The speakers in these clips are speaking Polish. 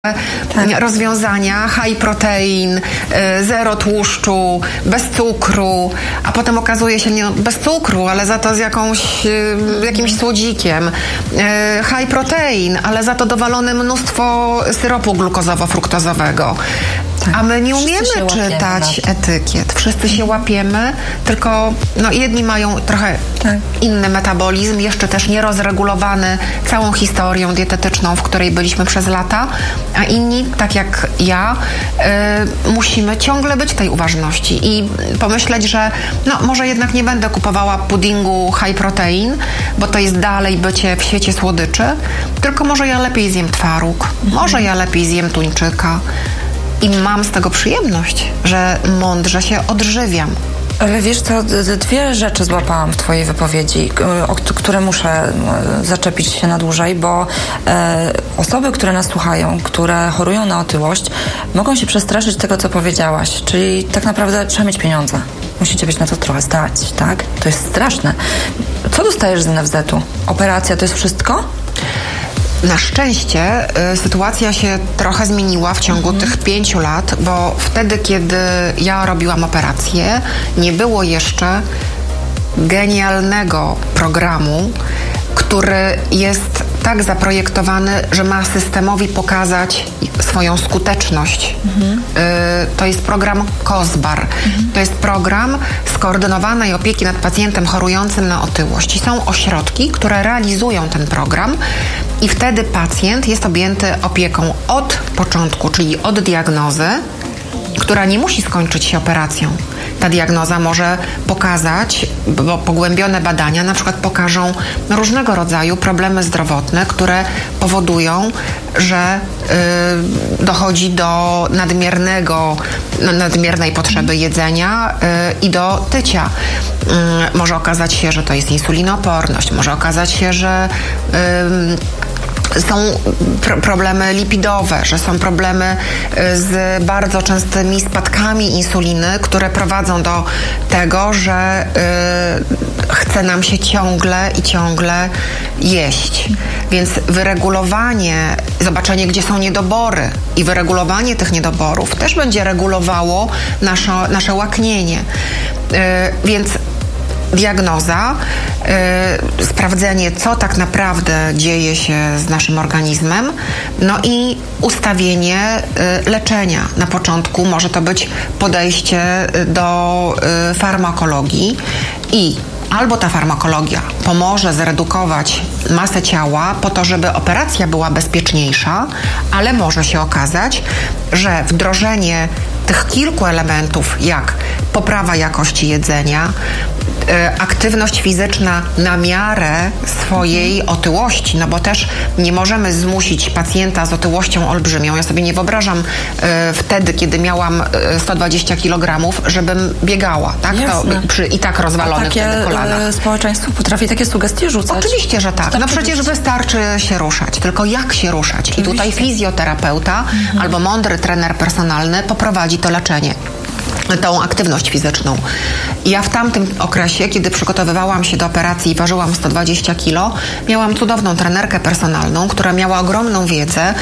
rozwiązania, high protein, zero tłuszczu, bez cukru, a potem okazuje się, nie bez cukru, ale za to z jakimś słodzikiem, high protein, ale za to dowalone mnóstwo syropu glukozowo-fruktozowego. Tak. A my nie umiemy czytać etykiet. Wszyscy się łapiemy, tylko jedni mają trochę inny metabolizm, jeszcze też nierozregulowany całą historią dietetyczną, w której byliśmy przez lata, a inni, tak jak ja, musimy ciągle być w tej uważności i pomyśleć, że może jednak nie będę kupowała puddingu high protein, bo to jest dalej bycie w świecie słodyczy, tylko może ja lepiej zjem twaróg, może ja lepiej zjem tuńczyka. I mam z tego przyjemność, że mądrze się odżywiam. Ale wiesz co, dwie rzeczy złapałam w twojej wypowiedzi, które muszę zaczepić się na dłużej, bo osoby, które nas słuchają, które chorują na otyłość, mogą się przestraszyć tego, co powiedziałaś. Czyli tak naprawdę trzeba mieć pieniądze. Musicie być na to trochę stać, tak? To jest straszne. Co dostajesz z NFZ-u? Operacja to jest wszystko? Na szczęście sytuacja się trochę zmieniła w ciągu tych 5 lat, bo wtedy, kiedy ja robiłam operację, nie było jeszcze genialnego programu, który jest tak zaprojektowany, że ma systemowi pokazać swoją skuteczność. To jest program COSBAR. To jest program skoordynowanej opieki nad pacjentem chorującym na otyłość. I są ośrodki, które realizują ten program i wtedy pacjent jest objęty opieką od początku, czyli od diagnozy, która nie musi skończyć się operacją. Ta diagnoza może pokazać, bo pogłębione badania na przykład pokażą różnego rodzaju problemy zdrowotne, które powodują, że dochodzi do nadmiernej potrzeby jedzenia i do tycia. Może okazać się, że to jest insulinooporność, może okazać się, że są problemy lipidowe, że są problemy z bardzo częstymi spadkami insuliny, które prowadzą do tego, że chce nam się ciągle jeść. Więc wyregulowanie, zobaczenie, gdzie są niedobory i wyregulowanie tych niedoborów też będzie regulowało nasze łaknienie. Więc diagnoza, sprawdzenie, co tak naprawdę dzieje się z naszym organizmem, i ustawienie leczenia. Na początku może to być podejście do farmakologii i albo ta farmakologia pomoże zredukować masę ciała po to, żeby operacja była bezpieczniejsza, ale może się okazać, że wdrożenie tych kilku elementów, jak poprawa jakości jedzenia, aktywność fizyczna na miarę swojej otyłości, bo też nie możemy zmusić pacjenta z otyłością olbrzymią. Ja sobie nie wyobrażam wtedy, kiedy miałam 120 kg, żebym biegała, tak? To przy i tak rozwalonych wtedy kolanach. Społeczeństwo potrafi takie sugestie rzucać? Oczywiście, że tak. Przecież wystarczy się ruszać, tylko jak się ruszać? Oczywiście. I tutaj fizjoterapeuta albo mądry trener personalny poprowadzi to leczenie, tą aktywność fizyczną. Ja w tamtym okresie, kiedy przygotowywałam się do operacji i ważyłam 120 kg, miałam cudowną trenerkę personalną, która miała ogromną wiedzę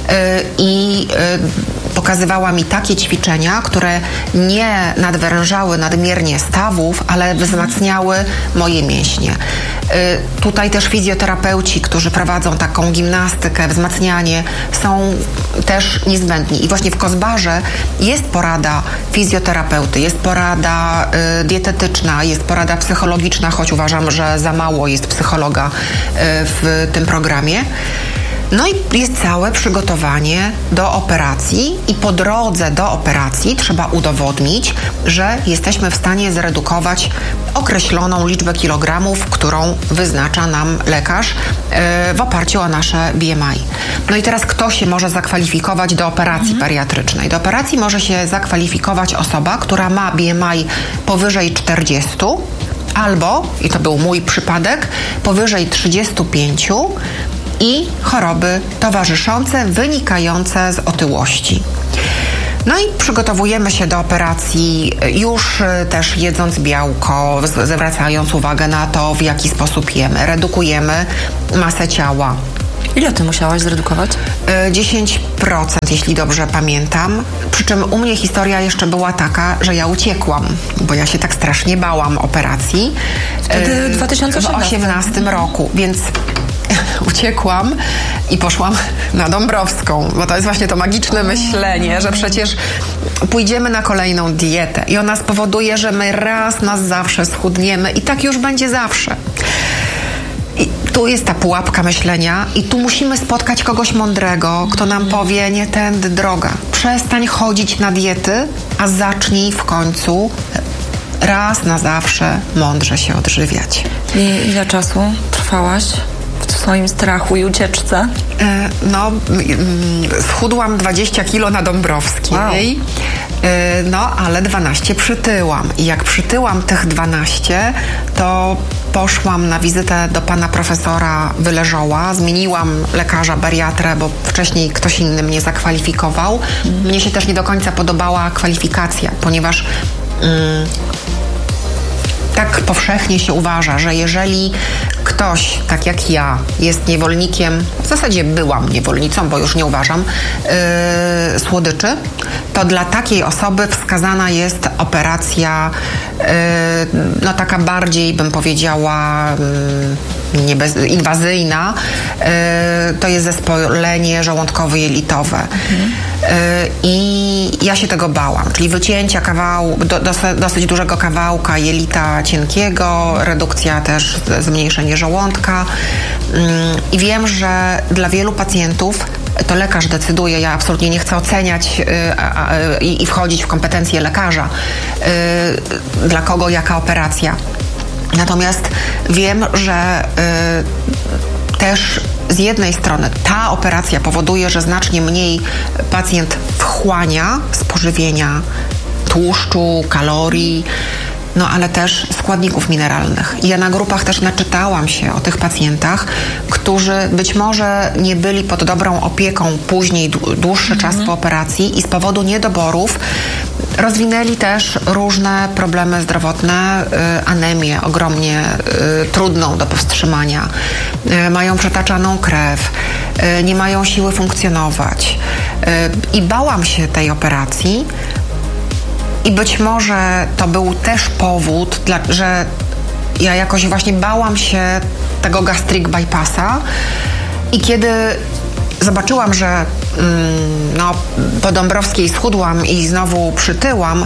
i pokazywała mi takie ćwiczenia, które nie nadwyrężały nadmiernie stawów, ale wzmacniały moje mięśnie. Tutaj też fizjoterapeuci, którzy prowadzą taką gimnastykę, wzmacnianie, są też niezbędni. I właśnie w COSBARze jest porada fizjoterapeuty, jest porada dietetyczna, jest porada psychologiczna, choć uważam, że za mało jest psychologa w tym programie. I jest całe przygotowanie do operacji i po drodze do operacji trzeba udowodnić, że jesteśmy w stanie zredukować określoną liczbę kilogramów, którą wyznacza nam lekarz w oparciu o nasze BMI. I teraz kto się może zakwalifikować do operacji bariatrycznej? Do operacji może się zakwalifikować osoba, która ma BMI powyżej 40 albo, i to był mój przypadek, powyżej 35 i choroby towarzyszące wynikające z otyłości. I przygotowujemy się do operacji już też jedząc białko, zwracając uwagę na to, w jaki sposób jemy. Redukujemy masę ciała. Ile ty musiałaś zredukować? 10%, jeśli dobrze pamiętam. Przy czym u mnie historia jeszcze była taka, że ja uciekłam, bo ja się tak strasznie bałam operacji. Wtedy w 2018 roku, więc uciekłam i poszłam na Dąbrowską, bo to jest właśnie to magiczne myślenie, że przecież pójdziemy na kolejną dietę i ona spowoduje, że my raz na zawsze schudniemy i tak już będzie zawsze. I tu jest ta pułapka myślenia i tu musimy spotkać kogoś mądrego, kto nam powie, nie tędy droga. Przestań chodzić na diety, a zacznij w końcu raz na zawsze mądrze się odżywiać. I ile czasu trwałaś w swoim strachu i ucieczce? Schudłam 20 kilo na Dąbrowskiej. Wow. Ale 12 przytyłam. I jak przytyłam tych 12, to poszłam na wizytę do pana profesora Wyleżoła. Zmieniłam lekarza bariatrę, bo wcześniej ktoś inny mnie zakwalifikował. Mnie się też nie do końca podobała kwalifikacja, ponieważ tak powszechnie się uważa, że jeżeli ktoś, tak jak ja, jest niewolnikiem, w zasadzie byłam niewolnicą, bo już nie uważam, słodyczy, to dla takiej osoby wskazana jest operacja taka bardziej, bym powiedziała, inwazyjna. To jest zespolenie żołądkowo-jelitowe. I ja się tego bałam, czyli wycięcia dosyć dużego kawałka jelita cienkiego, redukcja też, zmniejszenie żołądka. I wiem, że dla wielu pacjentów to lekarz decyduje, ja absolutnie nie chcę oceniać i wchodzić w kompetencje lekarza, dla kogo jaka operacja. Natomiast wiem, że też z jednej strony ta operacja powoduje, że znacznie mniej pacjent wchłania z pożywienia tłuszczu, kalorii, ale też składników mineralnych. I ja na grupach też naczytałam się o tych pacjentach, którzy być może nie byli pod dobrą opieką później, dłuższy czas po operacji i z powodu niedoborów rozwinęli też różne problemy zdrowotne, anemię ogromnie trudną do powstrzymania, mają przetaczaną krew, nie mają siły funkcjonować. I bałam się tej operacji, i być może to był też powód, że ja jakoś właśnie bałam się tego gastric bypassa i kiedy zobaczyłam, że po Dąbrowskiej schudłam i znowu przytyłam,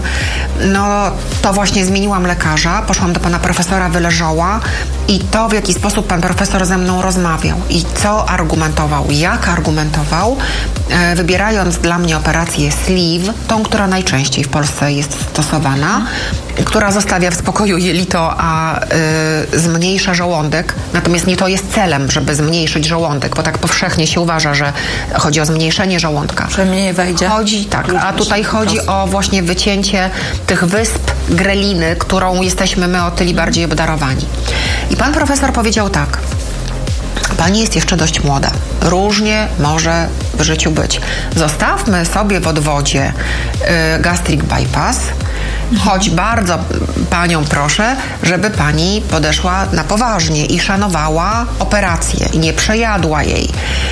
to właśnie zmieniłam lekarza, poszłam do pana profesora Wyleżoła i to, w jaki sposób pan profesor ze mną rozmawiał i co argumentował, jak argumentował, wybierając dla mnie operację sleeve, tą, która najczęściej w Polsce jest stosowana, która zostawia w spokoju jelito, a zmniejsza żołądek. Natomiast nie to jest celem, żeby zmniejszyć żołądek, bo tak powszechnie się uważa, że chodzi o zmniejszenie żołądka. Że mniej wejdzie? A tutaj chodzi o właśnie wycięcie tych wysp greliny, którą jesteśmy my otyli bardziej obdarowani. I pan profesor powiedział tak: pani jest jeszcze dość młoda. Różnie może w życiu być. Zostawmy sobie w odwodzie gastric bypass, choć bardzo panią proszę, żeby pani podeszła na poważnie i szanowała operację i nie przejadła jej.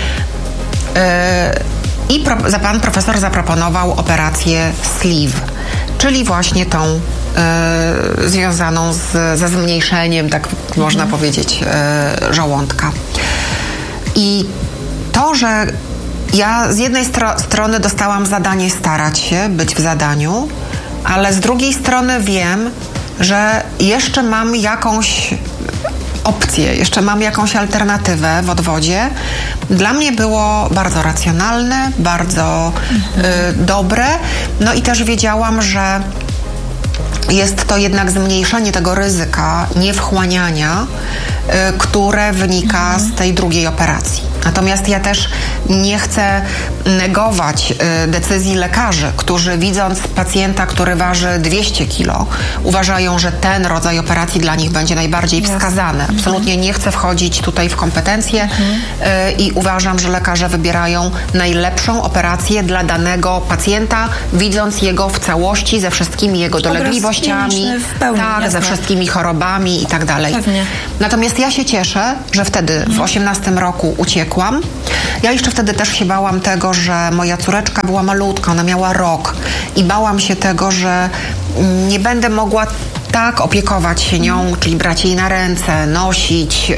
I pan profesor zaproponował operację sleeve, czyli właśnie tą związaną ze zmniejszeniem, tak można powiedzieć, żołądka. I to, że ja z jednej strony dostałam zadanie starać się, być w zadaniu, ale z drugiej strony wiem, że jeszcze mam jakąś opcję, jeszcze mam jakąś alternatywę w odwodzie. Dla mnie było bardzo racjonalne, bardzo dobre. I też wiedziałam, że jest to jednak zmniejszenie tego ryzyka niewchłaniania, które wynika z tej drugiej operacji. Natomiast ja też nie chcę negować decyzji lekarzy, którzy widząc pacjenta, który waży 200 kg, uważają, że ten rodzaj operacji dla nich będzie najbardziej wskazany. Absolutnie nie chcę wchodzić tutaj w kompetencje i uważam, że lekarze wybierają najlepszą operację dla danego pacjenta, widząc jego w całości, ze wszystkimi jego dolegliwościami, ze wszystkimi chorobami i tak dalej. Natomiast ja się cieszę, że wtedy w 18 roku uciekłam uciekłam. Ja jeszcze wtedy też się bałam tego, że moja córeczka była malutka, ona miała rok i bałam się tego, że nie będę mogła tak opiekować się nią, czyli brać jej na ręce, nosić,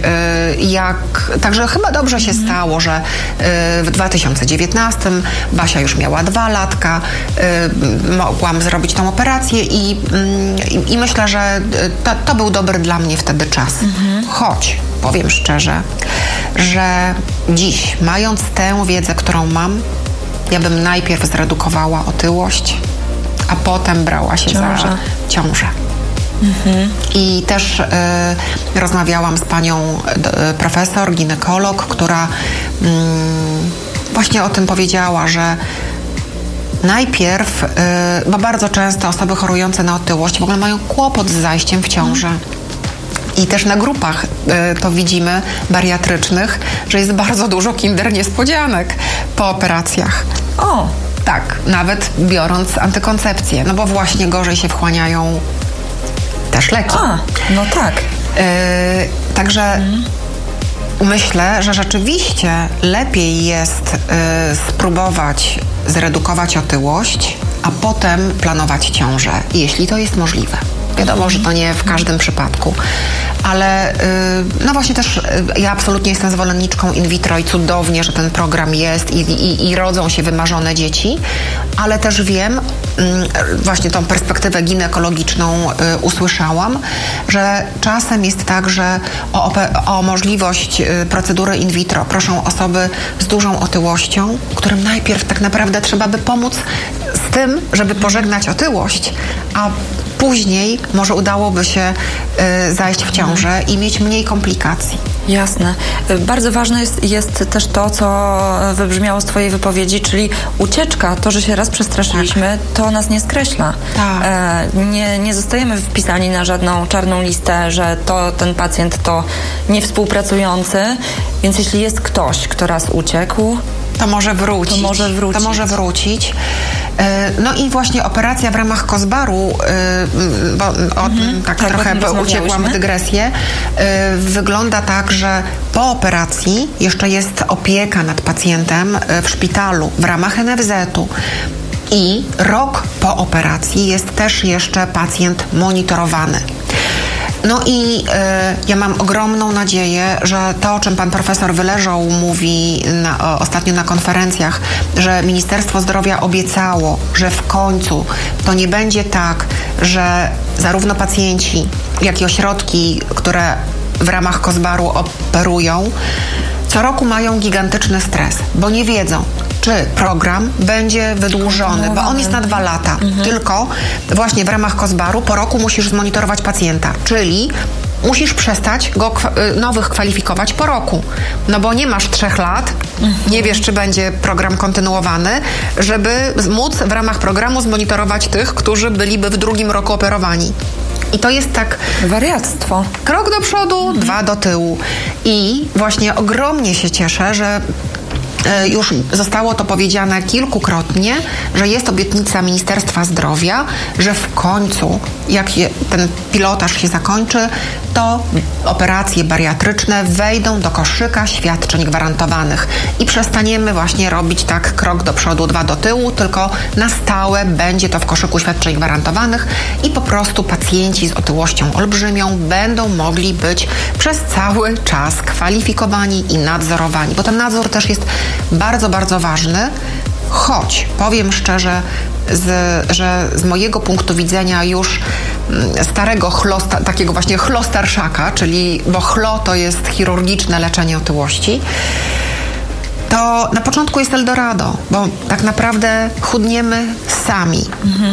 także chyba dobrze się stało, że w 2019 Basia już miała 2 latka, mogłam zrobić tą operację i myślę, że to był dobry dla mnie wtedy czas. Choć powiem szczerze, że dziś, mając tę wiedzę, którą mam, ja bym najpierw zredukowała otyłość, a potem brała się za ciążę. I też rozmawiałam z panią profesor, ginekolog, która właśnie o tym powiedziała, że najpierw, bo bardzo często osoby chorujące na otyłość w ogóle mają kłopot z zajściem w ciążę. I też na grupach to widzimy, bariatrycznych, że jest bardzo dużo kinder niespodzianek po operacjach. O! Tak, nawet biorąc antykoncepcję, no bo właśnie gorzej się wchłaniają też leki. No tak. Także myślę, że rzeczywiście lepiej jest spróbować zredukować otyłość, a potem planować ciążę, jeśli to jest możliwe. Wiadomo, że to nie w każdym przypadku, ale no właśnie też ja absolutnie jestem zwolenniczką in vitro i cudownie, że ten program jest i rodzą się wymarzone dzieci, ale też wiem, właśnie tą perspektywę ginekologiczną usłyszałam, że czasem jest tak, że o możliwość procedury in vitro proszą osoby z dużą otyłością, którym najpierw tak naprawdę trzeba by pomóc z tym, żeby pożegnać otyłość, a później może udałoby się zajść w ciążę i mieć mniej komplikacji. Jasne. Bardzo ważne jest też to, co wybrzmiało z twojej wypowiedzi, czyli ucieczka, to, że się raz przestraszyliśmy, to nas nie skreśla. Tak. Nie zostajemy wpisani na żadną czarną listę, że ten pacjent to niewspółpracujący, więc jeśli jest ktoś, kto raz uciekł, to może wrócić. No i właśnie operacja w ramach Kozbaru, bo trochę uciekłam w dygresję, wygląda tak, że po operacji jeszcze jest opieka nad pacjentem w szpitalu w ramach NFZ-u. I rok po operacji jest też jeszcze pacjent monitorowany. No i ja mam ogromną nadzieję, że to, o czym pan profesor Wyleżał mówi ostatnio na konferencjach, że Ministerstwo Zdrowia obiecało, że w końcu to nie będzie tak, że zarówno pacjenci, jak i ośrodki, które w ramach Kozbaru operują, co roku mają gigantyczny stres, bo nie wiedzą, czy program będzie wydłużony, bo on jest na 2 lata. Tylko właśnie w ramach Kozbaru po roku musisz zmonitorować pacjenta, czyli musisz przestać go nowych kwalifikować po roku. No bo nie masz 3 lat, nie wiesz, czy będzie program kontynuowany, żeby móc w ramach programu zmonitorować tych, którzy byliby w 2. roku operowani. I to jest tak... wariactwo. Krok do przodu, 2 do tyłu. I właśnie ogromnie się cieszę, że już zostało to powiedziane kilkukrotnie, że jest obietnica Ministerstwa Zdrowia, że w końcu, jak ten pilotaż się zakończy, to operacje bariatryczne wejdą do koszyka świadczeń gwarantowanych i przestaniemy właśnie robić tak krok do przodu, 2 do tyłu, tylko na stałe będzie to w koszyku świadczeń gwarantowanych i po prostu pacjenci z otyłością olbrzymią będą mogli być przez cały czas kwalifikowani i nadzorowani, bo ten nadzór też jest bardzo, bardzo ważny, choć powiem szczerze, że z mojego punktu widzenia już starego takiego właśnie chlostarszaka, czyli, bo chlo to jest chirurgiczne leczenie otyłości, to na początku jest Eldorado, bo tak naprawdę chudniemy sami.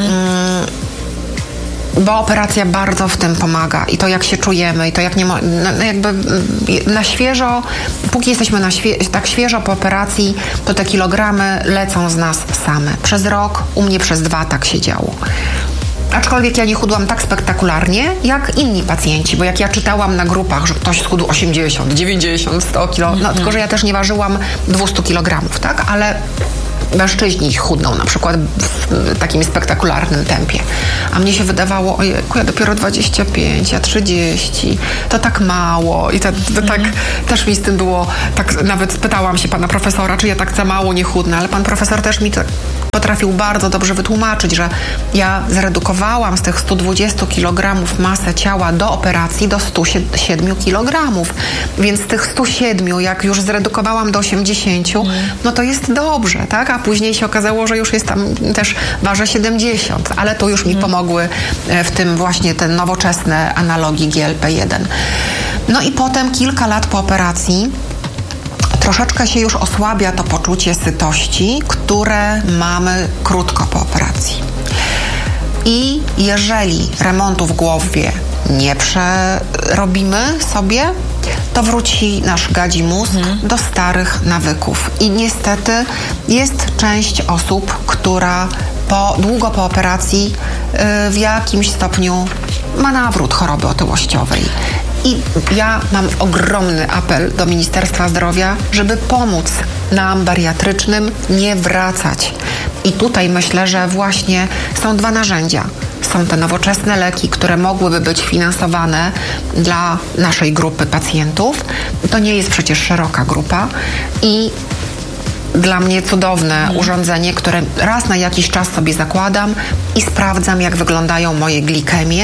Bo operacja bardzo w tym pomaga i to jak się czujemy i to jak jakby na świeżo, póki jesteśmy tak świeżo po operacji, to te kilogramy lecą z nas same. Przez rok, u mnie przez 2 tak się działo. Aczkolwiek ja nie chudłam tak spektakularnie jak inni pacjenci, bo jak ja czytałam na grupach, że ktoś schudł 80, 90, 100 kilo, no tylko że ja też nie ważyłam 200 kilogramów, tak? Ale mężczyźni chudną na przykład w takim spektakularnym tempie. A mnie się wydawało, ojejku, ja dopiero 25, ja 30, to tak mało. I tak też mi z tym było, tak nawet spytałam się pana profesora, czy ja tak za mało nie chudnę, ale pan profesor też mi potrafił bardzo dobrze wytłumaczyć, że ja zredukowałam z tych 120 kg masę ciała do operacji do 107 kg. Więc z tych 107, jak już zredukowałam do 80, no to jest dobrze, tak? A później się okazało, że już jest tam też ważę 70, ale to już mi pomogły w tym właśnie te nowoczesne analogii GLP-1. No i potem kilka lat po operacji troszeczkę się już osłabia to poczucie sytości, które mamy krótko po operacji. I jeżeli remontu w głowie nie przerobimy sobie, to wróci nasz gadzi mózg do starych nawyków. I niestety jest część osób, która długo po operacji w jakimś stopniu ma nawrót choroby otyłościowej. I ja mam ogromny apel do Ministerstwa Zdrowia, żeby pomóc nam bariatrycznym nie wracać. I tutaj myślę, że właśnie są dwa narzędzia. Są te nowoczesne leki, które mogłyby być finansowane dla naszej grupy pacjentów. To nie jest przecież szeroka grupa. I dla mnie cudowne urządzenie, które raz na jakiś czas sobie zakładam i sprawdzam, jak wyglądają moje glikemie.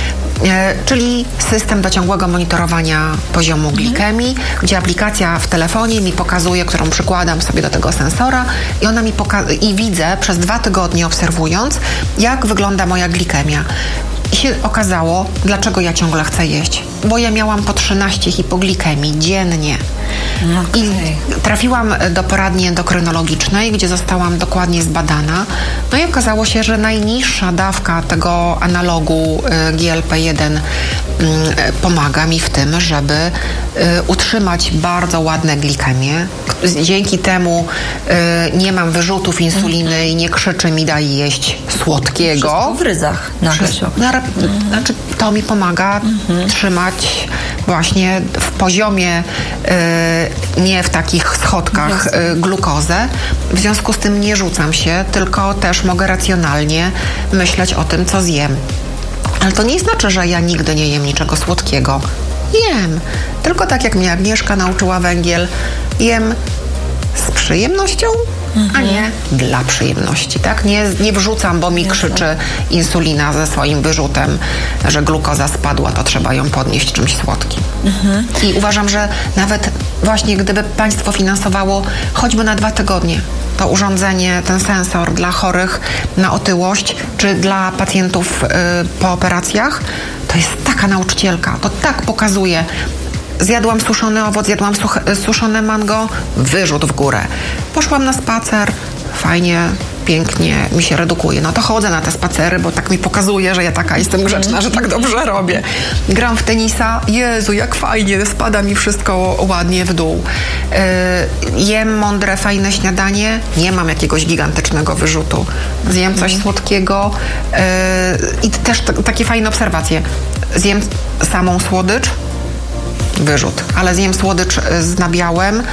Czyli system do ciągłego monitorowania poziomu glikemii, gdzie aplikacja w telefonie mi pokazuje, którą przykładam sobie do tego sensora i ona mi i widzę przez 2 tygodnie obserwując, jak wygląda moja glikemia. I się okazało, dlaczego ja ciągle chcę jeść. Bo ja miałam po 13 hipoglikemii dziennie. Okay. I trafiłam do poradni endokrynologicznej, gdzie zostałam dokładnie zbadana. No i okazało się, że najniższa dawka tego analogu GLP-1 pomaga mi w tym, żeby utrzymać bardzo ładne glikemie. Dzięki temu nie mam wyrzutów insuliny i nie krzyczy mi daj jeść słodkiego. Wszystko w ryzach nagle się Znaczy, to mi pomaga trzymać właśnie w poziomie, nie w takich schodkach glukozę. W związku z tym nie rzucam się, tylko też mogę racjonalnie myśleć o tym, co zjem. Ale to nie znaczy, że ja nigdy nie jem niczego słodkiego. Jem. Tylko tak jak mnie Agnieszka nauczyła węgiel, jem z przyjemnością, a nie dla przyjemności, tak? Nie wrzucam, bo mi krzyczy insulina ze swoim wyrzutem, że glukoza spadła, to trzeba ją podnieść czymś słodkim. I uważam, że nawet właśnie gdyby państwo finansowało choćby na 2 tygodnie to urządzenie, ten sensor dla chorych na otyłość, czy dla pacjentów po operacjach, to jest taka nauczycielka, to tak pokazuje. Zjadłam suszony owoc, zjadłam suszone mango, wyrzut w górę. Poszłam na spacer, fajnie, pięknie mi się redukuje. No to chodzę na te spacery, bo tak mi pokazuje, że ja taka jestem grzeczna, że tak dobrze robię. Gram w tenisa, Jezu, jak fajnie, spada mi wszystko ładnie w dół. Jem mądre, fajne śniadanie, nie mam jakiegoś gigantycznego wyrzutu. Zjem coś słodkiego i też takie fajne obserwacje. Zjem samą słodycz, wyrzut, ale zjem słodycz z nabiałem,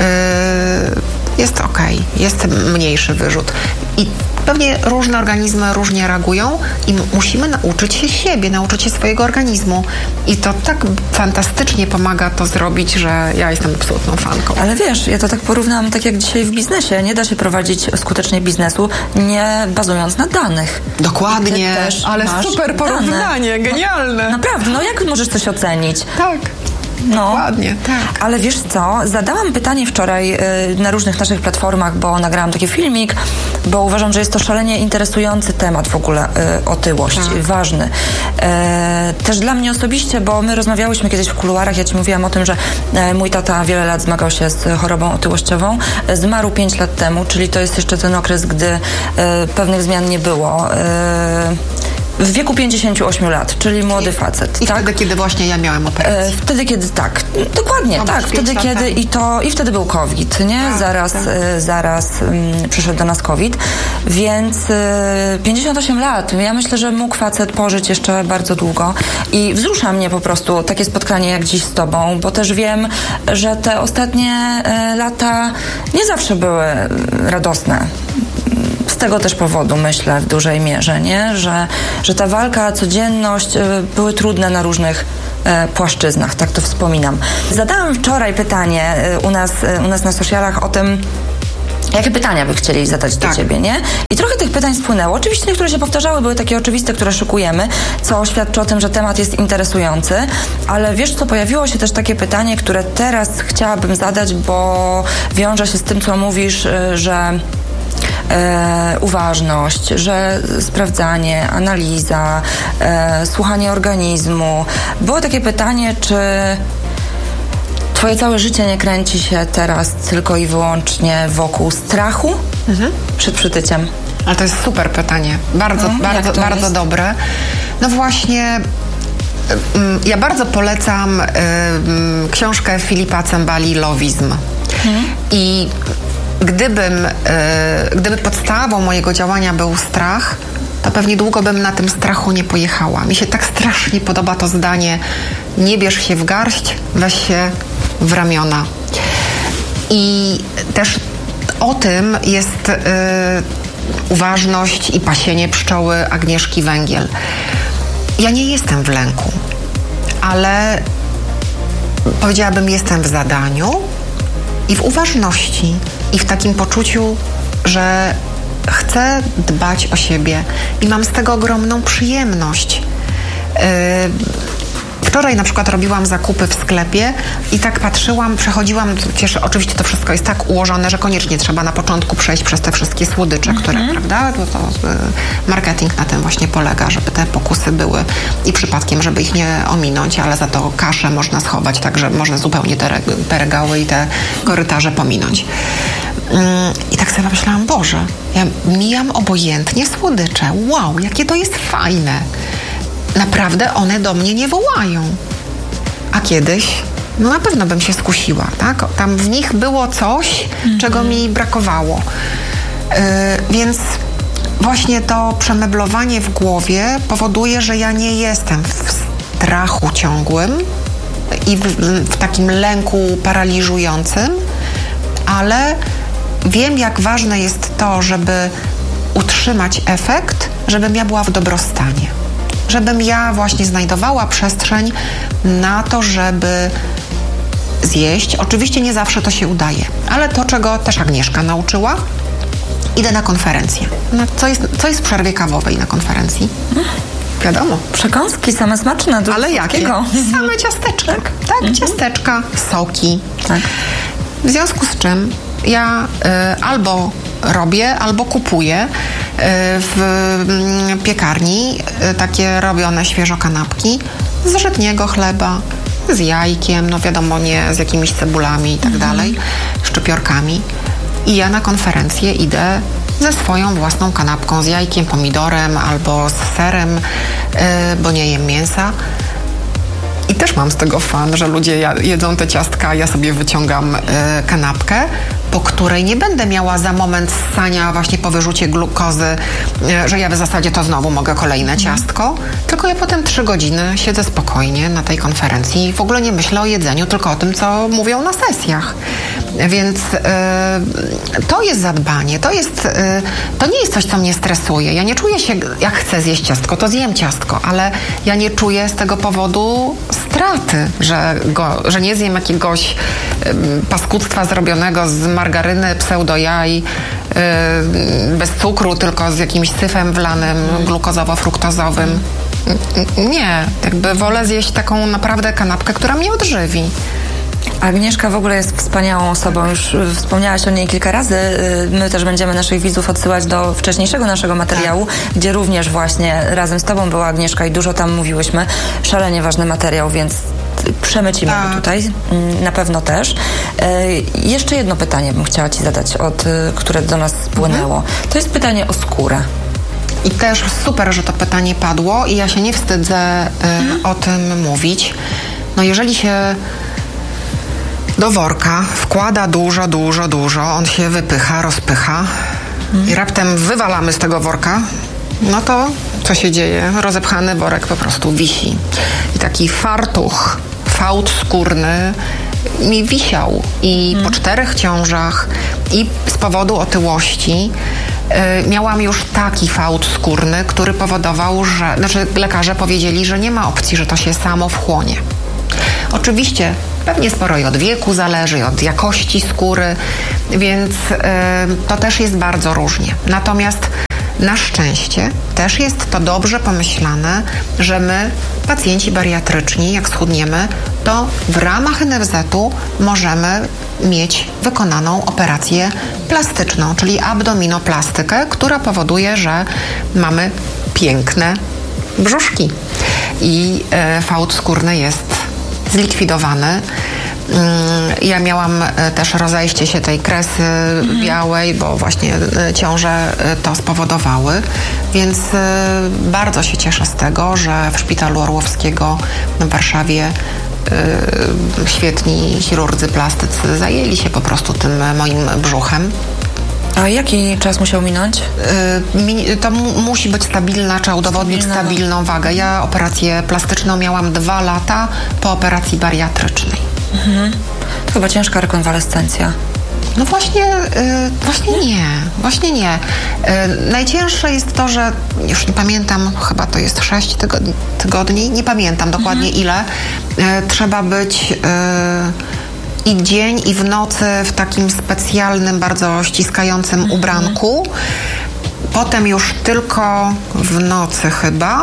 jest okej, jest mniejszy wyrzut. I pewnie różne organizmy różnie reagują i musimy nauczyć się siebie, nauczyć się swojego organizmu. I to tak fantastycznie pomaga to zrobić, że ja jestem absolutną fanką. Ale wiesz, ja to tak porównam, tak jak dzisiaj w biznesie. Nie da się prowadzić skutecznie biznesu, nie bazując na danych. Dokładnie, ale super porównanie, dane. Genialne. Naprawdę, no jak możesz coś ocenić? Tak. No, dokładnie, tak. Ale wiesz co, zadałam pytanie wczoraj na różnych naszych platformach, bo nagrałam taki filmik, bo uważam, że jest to szalenie interesujący temat w ogóle, otyłość, ważny. Też dla mnie osobiście, bo my rozmawiałyśmy kiedyś w kuluarach, ja ci mówiłam o tym, że mój tata wiele lat zmagał się z chorobą otyłościową, zmarł 5 lat temu, czyli to jest jeszcze ten okres, gdy pewnych zmian nie było. W wieku 58 lat, czyli młody facet. I tak? wtedy, kiedy właśnie ja miałam operację. Wtedy, kiedy tak. Dokładnie, tak. Wtedy, kiedy i wtedy był COVID, nie? Zaraz przyszedł do nas COVID. Więc 58 lat. Ja myślę, że mógł facet pożyć jeszcze bardzo długo. I wzrusza mnie po prostu takie spotkanie jak dziś z tobą, bo też wiem, że te ostatnie lata nie zawsze były radosne. Z tego też powodu, myślę, w dużej mierze, nie? Że ta walka, codzienność były trudne na różnych płaszczyznach, tak to wspominam. Zadałam wczoraj pytanie u nas na socialach o tym, jakie pytania by chcieli zadać do ciebie, nie? I trochę tych pytań spłynęło. Oczywiście niektóre się powtarzały, były takie oczywiste, które szykujemy, co świadczy o tym, że temat jest interesujący, ale wiesz co, pojawiło się też takie pytanie, które teraz chciałabym zadać, bo wiąże się z tym, co mówisz, że uważność, że sprawdzanie, analiza, słuchanie organizmu. Było takie pytanie, czy twoje całe życie nie kręci się teraz tylko i wyłącznie wokół strachu przed przytyciem? Ale to jest super pytanie. Bardzo dobre. No właśnie, ja bardzo polecam książkę Filipa Cembali Lowizm. I gdyby podstawą mojego działania był strach, to pewnie długo bym na tym strachu nie pojechała. Mi się tak strasznie podoba to zdanie: nie bierz się w garść, weź się w ramiona. I też o tym jest uważność i pasienie pszczoły Agnieszki Węgiel. Ja nie jestem w lęku, ale powiedziałabym, jestem w zadaniu i w uważności i w takim poczuciu, że chcę dbać o siebie i mam z tego ogromną przyjemność. Wczoraj na przykład robiłam zakupy w sklepie i tak patrzyłam, przechodziłam, przecież oczywiście to wszystko jest tak ułożone, że koniecznie trzeba na początku przejść przez te wszystkie słodycze, które, prawda, to marketing na tym właśnie polega, żeby te pokusy były i przypadkiem, żeby ich nie ominąć, ale za to kaszę można schować, tak, że można zupełnie te regały i te korytarze pominąć. I tak sobie pomyślałam, Boże, ja mijam obojętnie słodycze, wow, jakie to jest fajne. Naprawdę one do mnie nie wołają. A kiedyś, no na pewno bym się skusiła, tak? Tam w nich było coś, czego mi brakowało. Więc właśnie to przemeblowanie w głowie powoduje, że ja nie jestem w strachu ciągłym i w takim lęku paraliżującym, ale wiem, jak ważne jest to, żeby utrzymać efekt, żebym ja była w dobrostanie. Żebym ja właśnie znajdowała przestrzeń na to, żeby zjeść. Oczywiście nie zawsze to się udaje, ale to, czego też Agnieszka nauczyła, idę na konferencję. No, co jest w przerwie kawowej na konferencji? Wiadomo. Przekąski same smaczne. Ale jakie? Same ciasteczka. Tak, ciasteczka, soki. Tak. W związku z czym ja albo robię, albo kupuję w piekarni takie robione świeżo kanapki z żytniego chleba, z jajkiem, no wiadomo, nie z jakimiś cebulami i tak dalej, szczypiorkami. I ja na konferencję idę ze swoją własną kanapką, z jajkiem, pomidorem albo z serem, bo nie jem mięsa. I też mam z tego fan, że ludzie jedzą te ciastka, a ja sobie wyciągam kanapkę, po której nie będę miała za moment ssania właśnie po wyrzucie glukozy, że ja w zasadzie to znowu mogę kolejne ciastko, tylko ja potem 3 godziny siedzę spokojnie na tej konferencji i w ogóle nie myślę o jedzeniu, tylko o tym, co mówią na sesjach. Więc to jest zadbanie, to nie jest coś, co mnie stresuje. Ja nie czuję się, jak chcę zjeść ciastko, to zjem ciastko, ale ja nie czuję z tego powodu straty, że nie zjem jakiegoś paskudztwa zrobionego z margaryny, pseudojaj, bez cukru, tylko z jakimś syfem wlanym, glukozowo-fruktozowym. Nie, jakby wolę zjeść taką naprawdę kanapkę, która mnie odżywi. Agnieszka w ogóle jest wspaniałą osobą, już wspomniałaś o niej kilka razy. My też będziemy naszych widzów odsyłać do wcześniejszego naszego materiału, gdzie również właśnie razem z tobą była Agnieszka i dużo tam mówiłyśmy. Szalenie ważny materiał, więc przemycimy go tutaj, na pewno też. Jeszcze jedno pytanie bym chciała ci zadać, które do nas spłynęło. To jest pytanie o skórę. I też super, że to pytanie padło i ja się nie wstydzę o tym mówić. No jeżeli się do worka wkłada dużo, on się wypycha, rozpycha i raptem wywalamy z tego worka, no to co się dzieje? Rozepchany worek po prostu wisi. I taki fartuch, fałd skórny mi wisiał i po 4 ciążach i z powodu otyłości miałam już taki fałd skórny, który powodował, że lekarze powiedzieli, że nie ma opcji, że to się samo wchłonie. Oczywiście pewnie sporo i od wieku zależy, i od jakości skóry, więc to też jest bardzo różnie. Natomiast na szczęście też jest to dobrze pomyślane, że my, pacjenci bariatryczni, jak schudniemy, to w ramach NFZ-u możemy mieć wykonaną operację plastyczną, czyli abdominoplastykę, która powoduje, że mamy piękne brzuszki i fałd skórny jest zlikwidowany. Ja miałam też rozejście się tej kresy białej, bo właśnie ciąże to spowodowały, więc bardzo się cieszę z tego, że w Szpitalu Orłowskiego w Warszawie świetni chirurdzy plastycy zajęli się po prostu tym moim brzuchem. A jaki czas musiał minąć? To musi być stabilna, trzeba udowodnić stabilną wagę. Ja operację plastyczną miałam 2 lata po operacji bariatrycznej. To chyba ciężka rekonwalescencja. No właśnie nie. Najcięższe jest to, że już nie pamiętam, chyba to jest 6 tygodni, nie pamiętam dokładnie ile. Trzeba być i dzień, i w nocy w takim specjalnym, bardzo ściskającym ubranku. Potem już tylko w nocy chyba.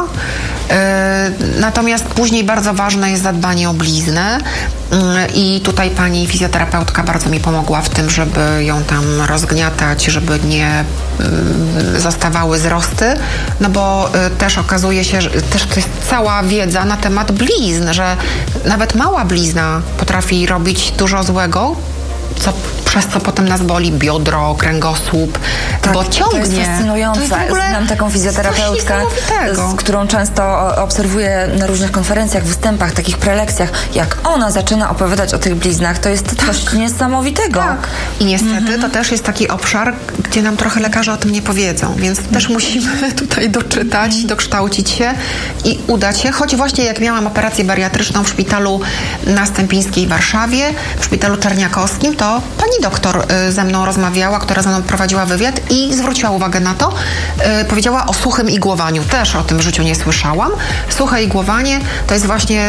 Natomiast później bardzo ważne jest zadbanie o bliznę i tutaj pani fizjoterapeutka bardzo mi pomogła w tym, żeby ją tam rozgniatać, żeby nie zostawały wzrosty, no bo też okazuje się, że też to jest cała wiedza na temat blizn, że nawet mała blizna potrafi robić dużo złego, przez co potem nas boli biodro, kręgosłup, bo ciągnie. To jest fascynujące. Znam taką fizjoterapeutkę, z którą często obserwuję na różnych konferencjach, występach, takich prelekcjach. Jak ona zaczyna opowiadać o tych bliznach, to jest coś niesamowitego. Tak. I niestety to też jest taki obszar, gdzie nam trochę lekarze o tym nie powiedzą, więc też musimy tutaj doczytać, dokształcić się i udać się. Choć właśnie jak miałam operację bariatryczną w szpitalu na Stępińskiej w Warszawie, w szpitalu czerniakowskim, to pani doktor ze mną rozmawiała, która ze mną prowadziła wywiad i zwróciła uwagę na to. Powiedziała o suchym igłowaniu. Też o tym w życiu nie słyszałam. Suche igłowanie to jest właśnie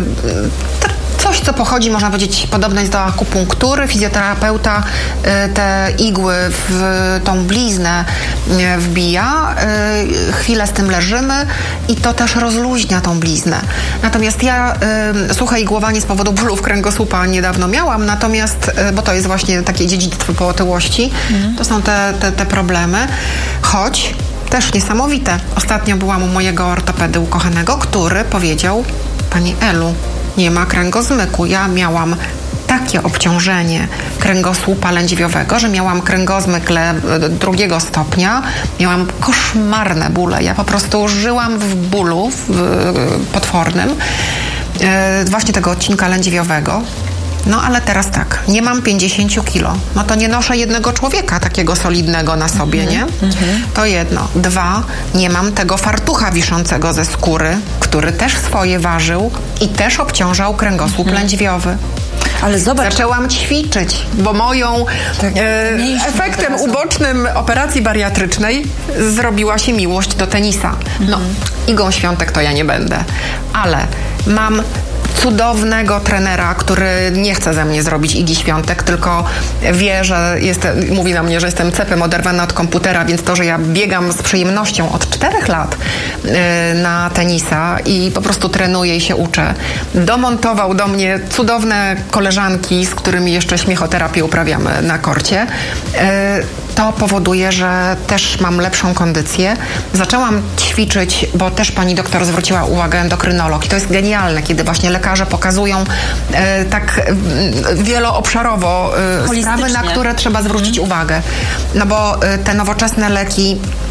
coś, co pochodzi, można powiedzieć, podobne jest do akupunktury. Fizjoterapeuta te igły w tą bliznę wbija. Chwilę z tym leżymy i to też rozluźnia tą bliznę. Natomiast ja suche igłowanie z powodu bólów kręgosłupa niedawno miałam, natomiast, bo to jest właśnie takie dziedzictwo po otyłości, to są te problemy. Choć też niesamowite. Ostatnio byłam u mojego ortopedy ukochanego, który powiedział: pani Elu, nie ma kręgozmyku. Ja miałam takie obciążenie kręgosłupa lędźwiowego, że miałam kręgozmyk 2. stopnia, miałam koszmarne bóle. Ja po prostu żyłam w bólu potwornym właśnie tego odcinka lędźwiowego. No ale teraz tak, nie mam 50 kilo. No to nie noszę jednego człowieka takiego solidnego na sobie, nie? To jedno. 2, nie mam tego fartucha wiszącego ze skóry, który też swoje ważył i też obciążał kręgosłup lędźwiowy. Ale zobacz. Zaczęłam ćwiczyć, bo moją efektem ubocznym operacji bariatrycznej zrobiła się miłość do tenisa. No, Igą Świątek to ja nie będę, ale mam cudownego trenera, który nie chce ze mnie zrobić Igi Świątek, tylko wie, że mówi na mnie, że jestem cepem oderwana od komputera, więc to, że ja biegam z przyjemnością od 4 lat na tenisa i po prostu trenuję i się uczę. Domontował do mnie cudowne koleżanki, z którymi jeszcze śmiechoterapię uprawiamy na korcie. To powoduje, że też mam lepszą kondycję. Zaczęłam ćwiczyć, bo też pani doktor zwróciła uwagę, endokrynolog. I to jest genialne, kiedy właśnie lekarze pokazują tak wieloobszarowo sprawy, na które trzeba zwrócić uwagę. No bo te nowoczesne leki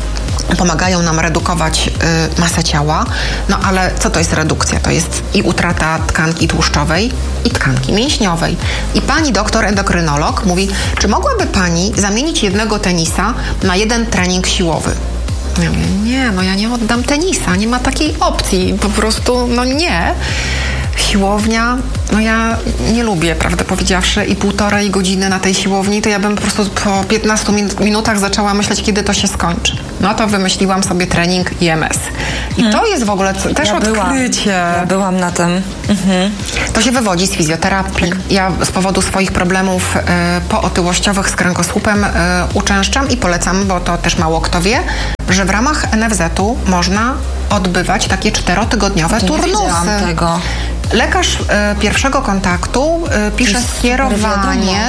pomagają nam redukować masę ciała. No ale co to jest redukcja? To jest i utrata tkanki tłuszczowej i tkanki mięśniowej. I pani doktor endokrynolog mówi, czy mogłaby pani zamienić jednego tenisa na jeden trening siłowy? Ja mówię, nie, no ja nie oddam tenisa, nie ma takiej opcji, po prostu, no nie. Siłownia, no ja nie lubię, prawdę powiedziawszy, i 1,5 godziny na tej siłowni, to ja bym po prostu po 15 minutach zaczęła myśleć, kiedy to się skończy. No to wymyśliłam sobie trening IMS. I to jest w ogóle też odkrycie. Ja byłam na tym. To się wywodzi z fizjoterapii. Tak. Ja z powodu swoich problemów pootyłościowych z kręgosłupem uczęszczam i polecam, bo to też mało kto wie, że w ramach NFZ-u można odbywać takie 4-tygodniowe turnusy. Tego. Lekarz pierwszego kontaktu pisze skierowanie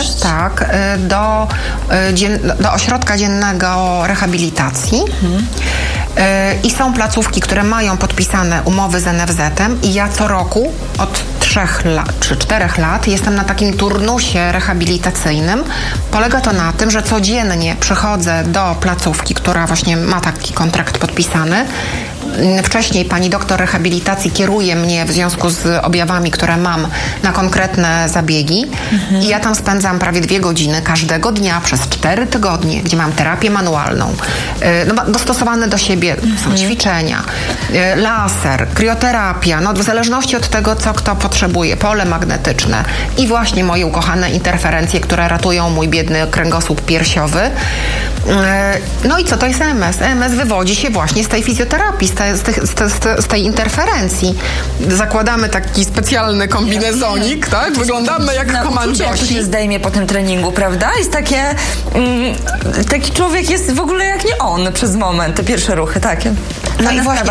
do ośrodka dziennego rehabilitacji i są placówki, które mają podpisane umowy z NFZ-em i ja co roku od 3 czy 4 lat jestem na takim turnusie rehabilitacyjnym. Polega to na tym, że codziennie przychodzę do placówki, która właśnie ma taki kontrakt podpisany. Wcześniej pani doktor rehabilitacji kieruje mnie w związku z objawami, które mam, na konkretne zabiegi i ja tam spędzam prawie 2 godziny każdego dnia przez 4 tygodnie, gdzie mam terapię manualną, dostosowane do siebie są ćwiczenia, laser, krioterapia, no w zależności od tego, co kto potrzebuje, pole magnetyczne i właśnie moje ukochane interferencje, które ratują mój biedny kręgosłup piersiowy. No i co to jest EMS? EMS wywodzi się właśnie z tej fizjoterapii, z tej interferencji. Zakładamy taki specjalny kombinezonik, tak? Wyglądamy jak komandosi. Jak to się zdejmie po tym treningu, prawda? Jest takie... taki człowiek jest w ogóle jak nie on przez moment, te pierwsze ruchy, takie. No i właśnie,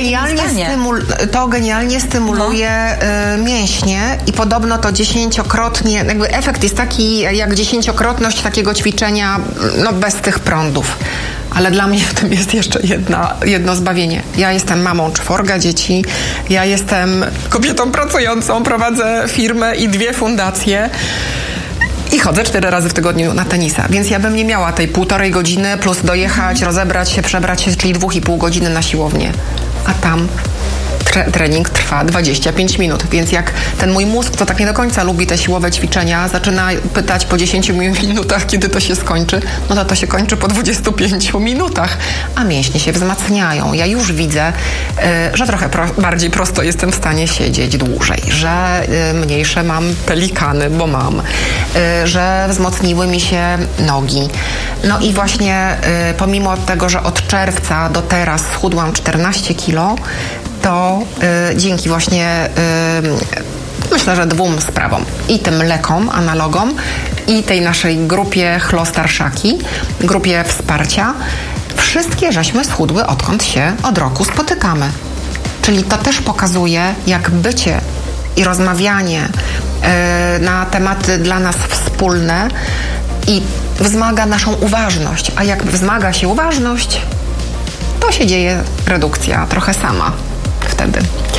to genialnie stymuluje mięśnie i podobno to 10-krotnie, jakby efekt jest taki jak 10-krotność takiego ćwiczenia, no bez tych prądów. Ale dla mnie w tym jest jeszcze jedno zbawienie. Ja jestem mamą 4 dzieci, ja jestem kobietą pracującą, prowadzę firmę i 2 fundacje i chodzę 4 razy w tygodniu na tenisa, więc ja bym nie miała tej 1,5 godziny plus dojechać, rozebrać się, przebrać się, czyli 2,5 godziny na siłownię. A tam trening trwa 25 minut, więc jak ten mój mózg, co tak nie do końca lubi te siłowe ćwiczenia, zaczyna pytać po 10 minutach, kiedy to się skończy, no to się kończy po 25 minutach, a mięśnie się wzmacniają. Ja już widzę, że trochę bardziej prosto jestem w stanie siedzieć dłużej, że mniejsze mam pelikany, bo mam, że wzmocniły mi się nogi. No i właśnie pomimo tego, że od czerwca do teraz schudłam 14 kilo, to dzięki właśnie myślę, że 2 sprawom. I tym lekom, analogom, i tej naszej grupie Chlo Starszaki, grupie wsparcia. Wszystkie żeśmy schudły, odkąd się od roku spotykamy. Czyli to też pokazuje, jak bycie i rozmawianie na tematy dla nas wspólne i wzmaga naszą uważność. A jak wzmaga się uważność, to się dzieje redukcja trochę sama wtedy.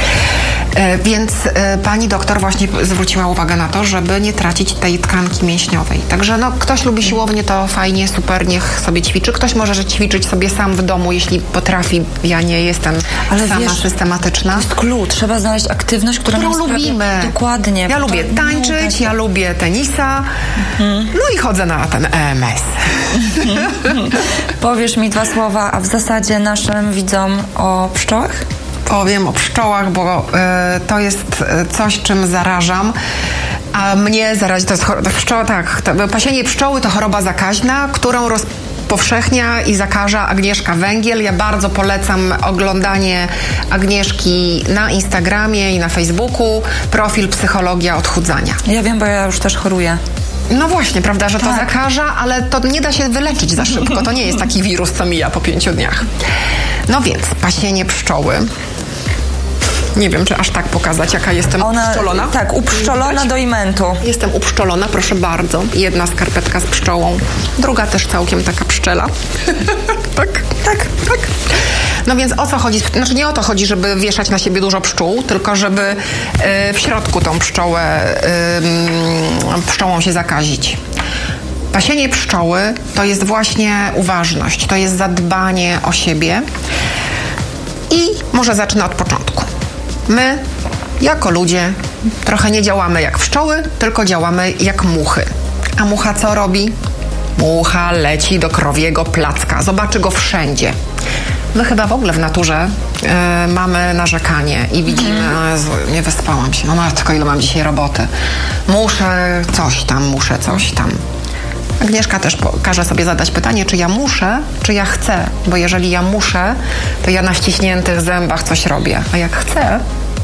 Więc pani doktor właśnie zwróciła uwagę na to, żeby nie tracić tej tkanki mięśniowej. Także no, ktoś lubi siłownię, to fajnie, super, niech sobie ćwiczy. Ktoś może ćwiczyć sobie sam w domu, jeśli potrafi. Ja nie jestem sama systematyczna. To jest klucz. Trzeba znaleźć aktywność, którą lubimy. Dokładnie. Ja lubię tańczyć, ja lubię tenisa, no i chodzę na ten EMS. Powiesz mi 2 słowa, a w zasadzie naszym widzom o pszczołach? Powiem o pszczołach, bo to jest coś, czym zarażam. A mnie zarazi, to jest pasienie pszczoły to choroba zakaźna, którą rozpowszechnia i zakaża Agnieszka Węgiel. Ja bardzo polecam oglądanie Agnieszki na Instagramie i na Facebooku. Profil Psychologia Odchudzania. Ja wiem, bo ja już też choruję. No właśnie, prawda, że to zakaża, ale to nie da się wyleczyć za szybko. To nie jest taki wirus, co mija po 5 dniach. No więc, pasienie pszczoły. Nie wiem, czy aż tak pokazać, jaka jestem upszczolona. Tak, upszczolona do imentu. Jestem upszczolona, proszę bardzo. Jedna skarpetka z pszczołą, druga też całkiem taka pszczela. Tak. No więc o co chodzi? Znaczy nie o to chodzi, żeby wieszać na siebie dużo pszczół, tylko żeby w środku tą pszczołą się zakazić. Pasienie pszczoły to jest właśnie uważność, to jest zadbanie o siebie. I może zacznę od początku. My, jako ludzie, trochę nie działamy jak pszczoły, tylko działamy jak muchy. A mucha co robi? Mucha leci do krowiego placka. Zobaczy go wszędzie. My chyba w ogóle w naturze mamy narzekanie i widzimy, Jezu, nie wyspałam się, no matko, ile mam dzisiaj roboty. Muszę coś tam. Agnieszka też każe sobie zadać pytanie, czy ja muszę, czy ja chcę. Bo jeżeli ja muszę, to ja na ściśniętych zębach coś robię. A jak chcę,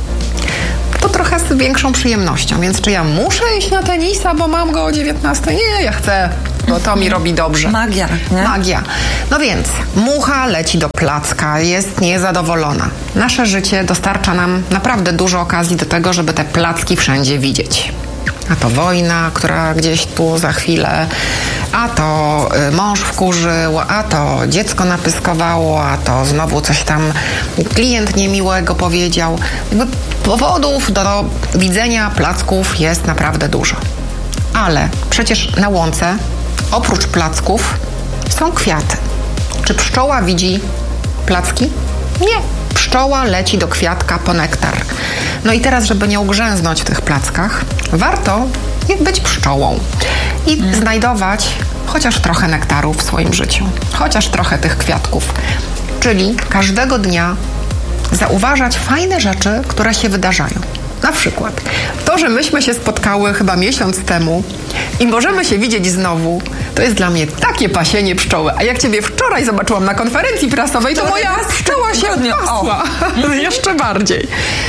to trochę z większą przyjemnością. Więc czy ja muszę iść na tenisa, bo mam go o 19? Nie, ja chcę, bo to mi robi dobrze. Magia, nie? Magia. No więc mucha leci do placka, jest niezadowolona. Nasze życie dostarcza nam naprawdę dużo okazji do tego, żeby te placki wszędzie widzieć. A to wojna, która gdzieś tu za chwilę, a to mąż wkurzył, a to dziecko napyskowało, a to znowu coś tam klient niemiłego powiedział. Jakby powodów do widzenia placków jest naprawdę dużo. Ale przecież na łące, oprócz placków, są kwiaty. Czy pszczoła widzi placki? Nie. Pszczoła leci do kwiatka po nektar. No i teraz, żeby nie ugrzęznąć w tych plackach, warto być pszczołą i znajdować chociaż trochę nektaru w swoim życiu, chociaż trochę tych kwiatków. Czyli każdego dnia zauważać fajne rzeczy, które się wydarzają. Na przykład to, że myśmy się spotkały chyba miesiąc temu i możemy się widzieć znowu, to jest dla mnie takie pasienie pszczoły. A jak ciebie wczoraj zobaczyłam na konferencji prasowej, to moja pszczoła się pasła. Jeszcze bardziej.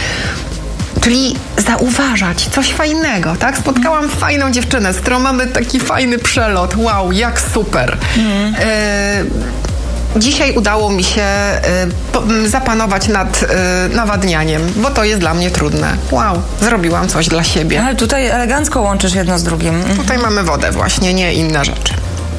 Czyli zauważać coś fajnego, tak? Spotkałam fajną dziewczynę, z którą mamy taki fajny przelot. Wow, jak super. Dzisiaj udało mi się zapanować nad nawadnianiem, bo to jest dla mnie trudne. Wow, zrobiłam coś dla siebie. Ale tutaj elegancko łączysz jedno z drugim. Tutaj mamy wodę właśnie, nie inne rzeczy.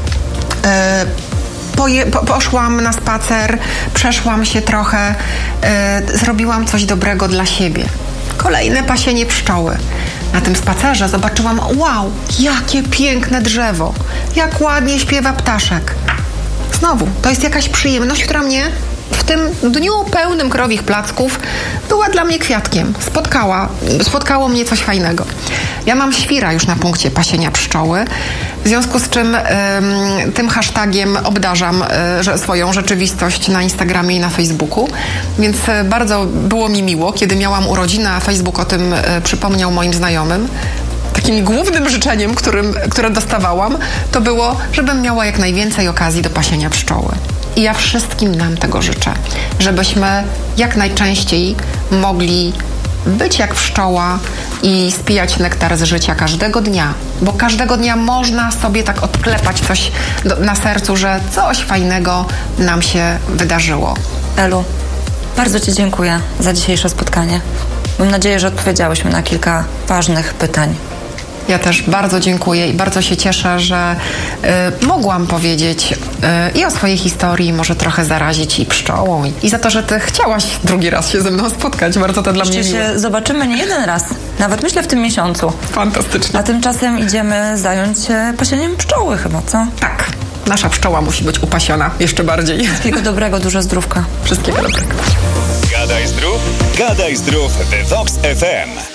Poszłam na spacer, przeszłam się trochę, zrobiłam coś dobrego dla siebie. Kolejne pasienie pszczoły. Na tym spacerze zobaczyłam, wow, jakie piękne drzewo, jak ładnie śpiewa ptaszek. Znowu, to jest jakaś przyjemność, która mnie w tym dniu pełnym krowich placków była dla mnie kwiatkiem. Spotkało mnie coś fajnego. Ja mam świra już na punkcie pasienia pszczoły, w związku z czym tym hashtagiem obdarzam swoją rzeczywistość na Instagramie i na Facebooku, więc bardzo było mi miło, kiedy miałam urodziny, a Facebook o tym przypomniał moim znajomym. Takim głównym życzeniem, które dostawałam, to było, żebym miała jak najwięcej okazji do pasienia pszczoły. I ja wszystkim nam tego życzę, żebyśmy jak najczęściej mogli być jak pszczoła i spijać nektar z życia każdego dnia, bo każdego dnia można sobie tak odklepać coś na sercu, że coś fajnego nam się wydarzyło. Elu, bardzo Ci dziękuję za dzisiejsze spotkanie. Mam nadzieję, że odpowiedziałyśmy na kilka ważnych pytań. Ja też bardzo dziękuję i bardzo się cieszę, że mogłam powiedzieć i o swojej historii, może trochę zarazić i pszczołą i za to, że ty chciałaś drugi raz się ze mną spotkać. Bardzo to dla mnie miło. Jeszcze się zobaczymy nie jeden raz, nawet myślę w tym miesiącu. Fantastycznie. A tymczasem idziemy zająć się pasieniem pszczoły chyba, co? Tak. Nasza pszczoła musi być upasiona jeszcze bardziej. Wszystkiego dobrego, dużo zdrówka. Wszystkiego dobrego. Gadaj zdrów w Vox FM.